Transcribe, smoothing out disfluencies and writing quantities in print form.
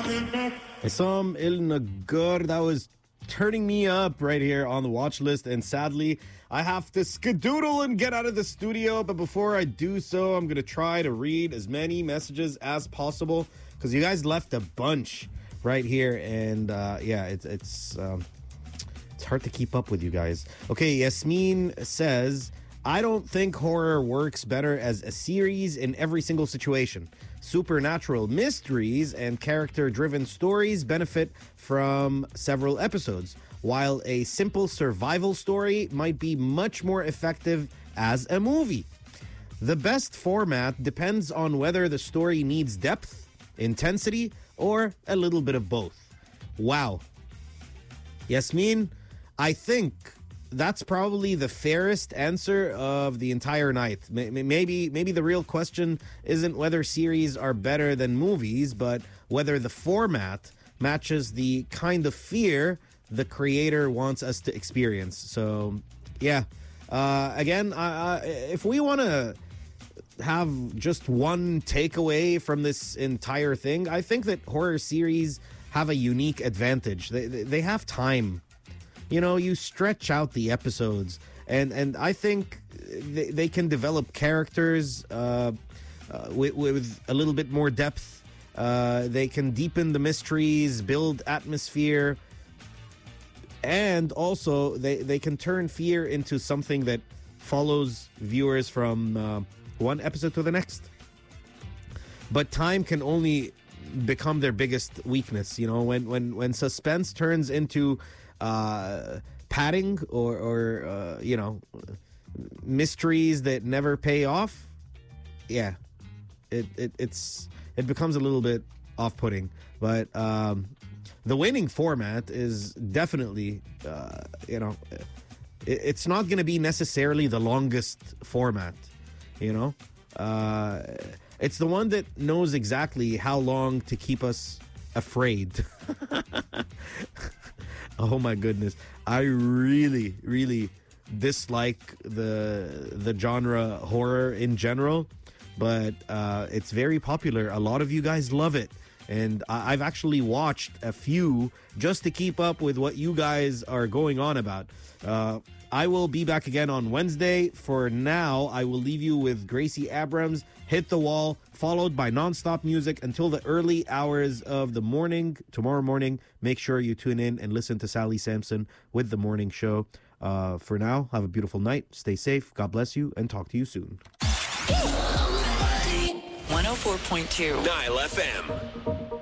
Isam Il Nagur, that was turning me up right here on the watch list, and sadly I have to skedoodle and get out of the studio. But before I do so, I'm gonna try to read as many messages as possible because you guys left a bunch right here, and it's hard to keep up with you guys. Okay, Yasmin says, I don't think horror works better as a series in every single situation. Supernatural mysteries and character-driven stories benefit from several episodes, while a simple survival story might be much more effective as a movie. The best format depends on whether the story needs depth, intensity, or a little bit of both. Wow. Yasmin, I think that's probably the fairest answer of the entire night. Maybe the real question isn't whether series are better than movies, but whether the format matches the kind of fear the creator wants us to experience. So, yeah. Again, if we want to have just one takeaway from this entire thing, I think that horror series have a unique advantage. They have time. You know, you stretch out the episodes, and I think they can develop characters with a little bit more depth. They can deepen the mysteries, build atmosphere, and also they can turn fear into something that follows viewers from one episode to the next. But time can only become their biggest weakness. You know, when suspense turns into padding or mysteries that never pay off, it becomes a little bit off-putting. But the winning format is definitely it's not going to be necessarily the longest format. It's the one that knows exactly how long to keep us afraid. Oh my goodness. I really, really dislike the genre horror in general, but it's very popular. A lot of you guys love it. And I've actually watched a few just to keep up with what you guys are going on about. I will be back again on Wednesday. For now, I will leave you with Gracie Abrams, Hit the Wall, followed by nonstop music until the early hours of the morning. Tomorrow morning, make sure you tune in and listen to Sally Sampson with The Morning Show. For now, have a beautiful night. Stay safe. God bless you, and talk to you soon. 104.2 Nile FM.